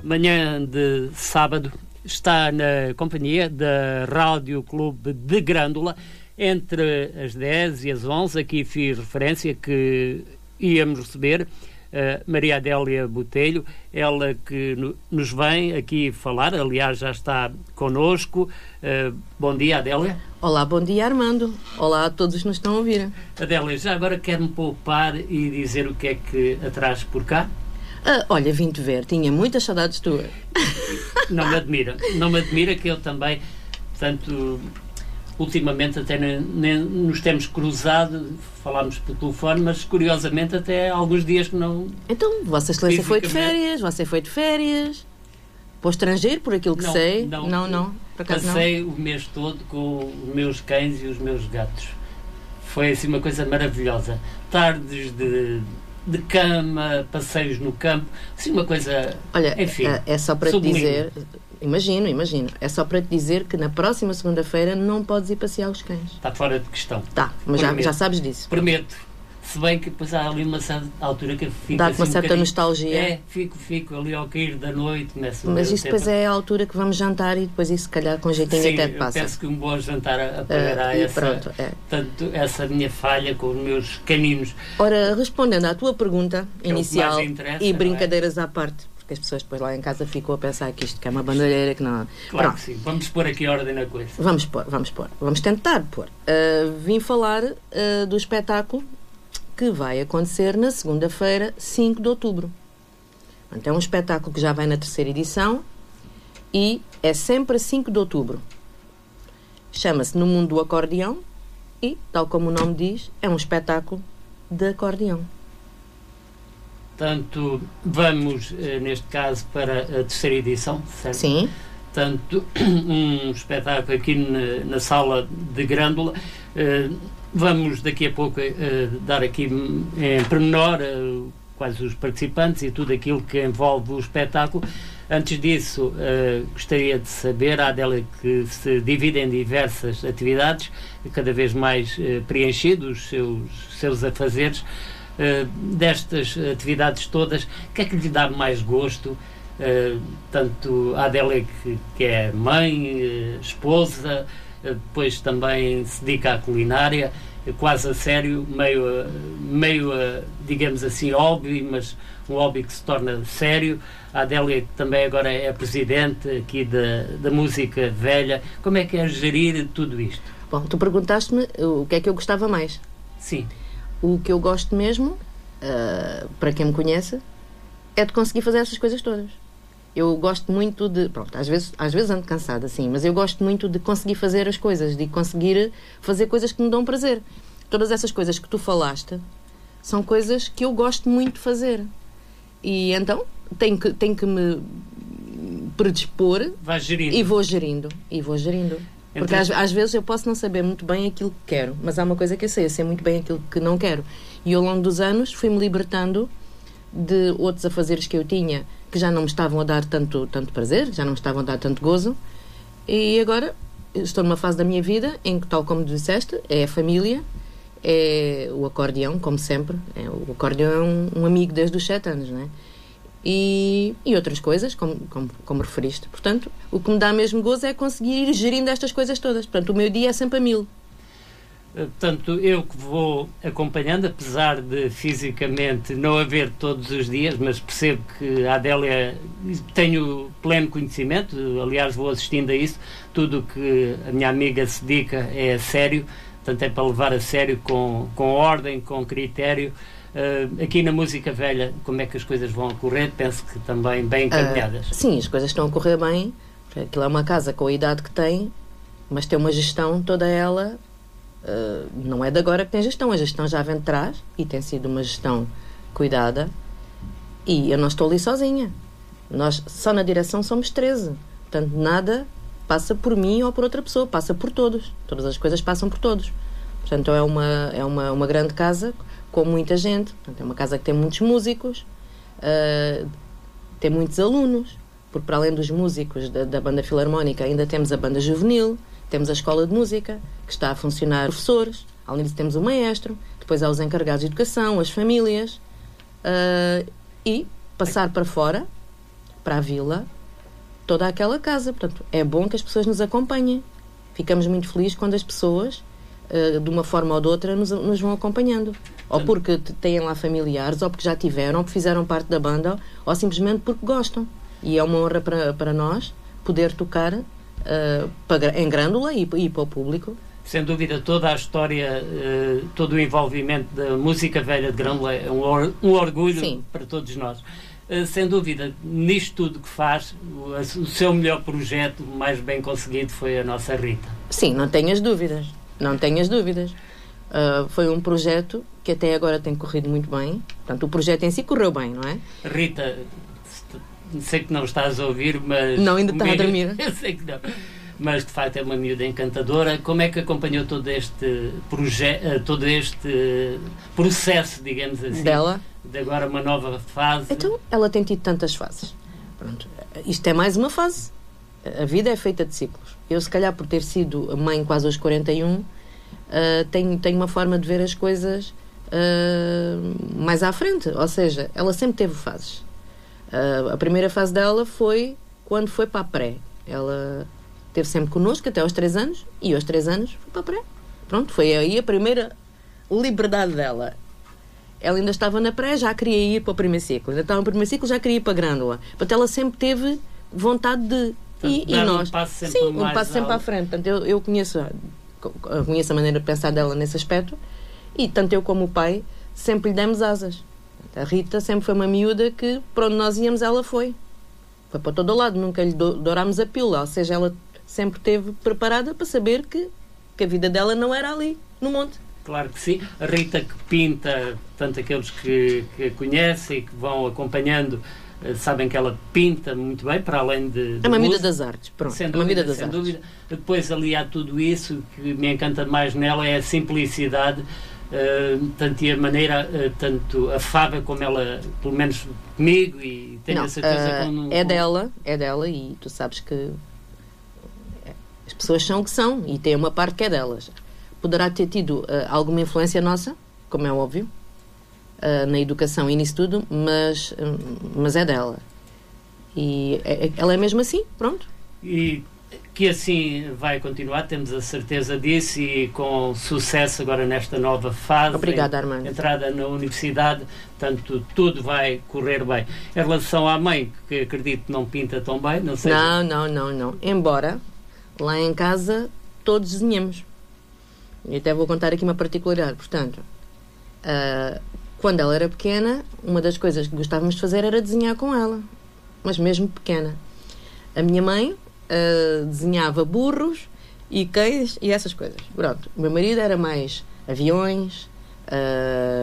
manhã de sábado, está na companhia da Rádio Clube de Grândola, entre as 10 e as 11, aqui fiz referência que íamos receber Maria Adélia Botelho, ela que nos vem aqui falar, aliás já está connosco. Bom dia, Adélia. Olá, bom dia, Armando. Olá a todos que nos estão a ouvir. Adélia, já agora quer-me poupar e dizer o que é que a traz por cá? Olha, vim-te ver, tinha muitas saudades tuas. Não me admira que eu também, portanto, ultimamente até nem nos temos cruzado, falámos por telefone, mas curiosamente até há alguns dias que não... Então, Vossa Excelência foi de férias, você foi de férias, para o estrangeiro, por aquilo que sei. Não, por acaso passei o mês todo com os meus cães e os meus gatos. Foi assim uma coisa maravilhosa. Tardes de cama, passeios no campo, assim uma coisa... Olha, enfim, é só para sublime. te dizer... Imagino. É só para te dizer que na próxima segunda-feira não podes ir passear os cães. Está fora de questão. Tá, mas já sabes disso. Prometo. Se bem que depois há ali uma certa altura que eu fico dá-te assim uma certa nostalgia. Fico ali ao cair da noite. Mas isso depois é a altura que vamos jantar e depois isso se calhar com jeitinho até te passa. Eu penso que um bom jantar apagará essa minha falha com os meus caninos. Ora, respondendo à tua pergunta inicial e brincadeiras à parte, porque as pessoas depois lá em casa ficam a pensar que isto que é uma bandalheira, que não... Claro que sim, vamos pôr aqui ordem na coisa. Vamos pôr. Vamos tentar pôr. Vim falar do espetáculo que vai acontecer na segunda-feira, 5 de outubro. Então, é um espetáculo que já vai na 3ª edição e é sempre a 5 de outubro. Chama-se No Mundo do Acordeão e, tal como o nome diz, é um espetáculo de acordeão. Portanto, vamos, neste caso, para a 3ª edição, certo? Sim. Portanto, um espetáculo aqui na sala de Grândola. Vamos, daqui a pouco, dar aqui em pormenor quais os participantes e tudo aquilo que envolve o espetáculo. Antes disso, gostaria de saber, a Adélia, que se divide em diversas atividades, cada vez mais preenchidos os seus afazeres. Destas atividades todas, o que é que lhe dá mais gosto? Tanto a Adélia que é mãe, esposa, depois também se dedica à culinária, quase a sério, meio digamos assim, hobby, mas um hobby que se torna sério. A Adélia que também agora é presidente aqui da música velha. Como é que é gerir tudo isto? Bom, tu perguntaste-me o que é que eu gostava mais. Sim. O que eu gosto mesmo, para quem me conhece, é de conseguir fazer essas coisas todas. Eu gosto muito de... Pronto, às vezes ando cansada, sim, mas eu gosto muito de conseguir fazer as coisas, de conseguir fazer coisas que me dão prazer. Todas essas coisas que tu falaste são coisas que eu gosto muito de fazer. E então, tenho que me predispor e vou gerindo. Porque às vezes eu posso não saber muito bem aquilo que quero, mas há uma coisa que eu sei muito bem aquilo que não quero. E ao longo dos anos fui-me libertando de outros afazeres que eu tinha, que já não me estavam a dar tanto prazer, já não me estavam a dar tanto gozo. E agora estou numa fase da minha vida em que, tal como disseste, é a família, é o acordeão, como sempre. O acordeão é um amigo desde os 7 anos, não é? E outras coisas, como referiste. Portanto, o que me dá mesmo gozo é conseguir ir gerindo estas coisas todas. Portanto, o meu dia é sempre a 1000. Portanto, eu que vou acompanhando, apesar de fisicamente não haver todos os dias, mas percebo que a Adélia, tenho pleno conhecimento, aliás vou assistindo a isso, tudo o que a minha amiga se dedica é a sério, portanto é para levar a sério com ordem, com critério. Aqui na música velha, como é que as coisas vão ocorrer? Penso que também bem encaminhadas. Sim, as coisas estão a correr bem. Aquilo é uma casa com a idade que tem, mas tem uma gestão toda ela... não é de agora que tem gestão, a gestão já vem de trás e tem sido uma gestão cuidada e eu não estou ali sozinha. Nós só na direção somos 13, portanto nada passa por mim ou por outra pessoa, passa por todos, todas as coisas passam por todos. Portanto é uma grande casa com muita gente. Portanto, é uma casa que tem muitos músicos, tem muitos alunos, porque para além dos músicos da banda filarmónica ainda temos a banda juvenil, temos a escola de música que está a funcionar, professores, além disso temos o maestro, depois há os encarregados de educação, as famílias, e passar para fora para a vila toda aquela casa. Portanto, é bom que as pessoas nos acompanhem. Ficamos muito felizes quando as pessoas, de uma forma ou de outra, nos vão acompanhando. Ou porque têm lá familiares, ou porque já tiveram, ou porque fizeram parte da banda, ou simplesmente porque gostam. E é uma honra para nós poder tocar em Grândola e para o público. Sem dúvida, toda a história, todo o envolvimento da música velha de Grândola é um orgulho. Sim. Para todos nós. Sem dúvida, nisto tudo que faz, o seu melhor projeto, o mais bem conseguido, foi a nossa Rita. Sim, não tenhas dúvidas. Não tenhas dúvidas. Foi um projeto que até agora tem corrido muito bem. Portanto, o projeto em si correu bem, não é? Rita, sei que não estás a ouvir, mas... Não, ainda está a dormir. Eu sei que não. Mas, de facto, é uma miúda encantadora. Como é que acompanhou todo este processo, digamos assim? Dela? De agora uma nova fase. Então, ela tem tido tantas fases. Pronto. Isto é mais uma fase. A vida é feita de ciclos. Eu, se calhar, por ter sido mãe quase aos 41, tenho uma forma de ver as coisas mais à frente. Ou seja, ela sempre teve fases. A primeira fase dela foi quando foi para a pré. Ela esteve sempre connosco até aos 3 anos, e aos 3 anos foi para a pré. Pronto, foi aí a primeira liberdade dela. Ela ainda estava na pré, já queria ir para o primeiro ciclo. Ainda estava no primeiro ciclo, já queria ir para a Grândola. Portanto, ela sempre teve vontade de... Portanto, e nós... Um passo sempre sim, um passo sempre à frente. Portanto, eu conheço a maneira de pensar dela nesse aspecto, e tanto eu como o pai sempre lhe demos asas. A Rita sempre foi uma miúda que, para onde nós íamos, ela foi. Foi para todo o lado, nunca lhe dourámos a pílula. Ou seja, ela sempre esteve preparada para saber que a vida dela não era ali, no monte. Claro que sim. A Rita que pinta, tanto aqueles que a conhecem e que vão acompanhando, sabem que ela pinta muito bem, para além de é uma vida das artes, pronto. Sem dúvida, sem dúvida. Depois, ali há tudo isso, que me encanta mais nela é a simplicidade, tanto a maneira, tanto afável como ela, pelo menos comigo, e tenho a certeza que... É dela, e tu sabes que as pessoas são o que são, e tem uma parte que é delas. Poderá ter tido alguma influência nossa, como é óbvio, na educação e nisso tudo, mas é dela. E ela é mesmo assim, pronto. E que assim vai continuar, temos a certeza disso, e com sucesso agora nesta nova fase. Obrigada, Armando. Entrada na universidade, portanto, tudo vai correr bem. Em relação à mãe, que acredito não pinta tão bem, não sei. Não. Embora lá em casa todos desenhamos. E até vou contar aqui uma particularidade. Portanto, quando ela era pequena, uma das coisas que gostávamos de fazer era desenhar com ela. Mas mesmo pequena. A minha mãe desenhava burros e cães e essas coisas. Pronto. O meu marido era mais aviões,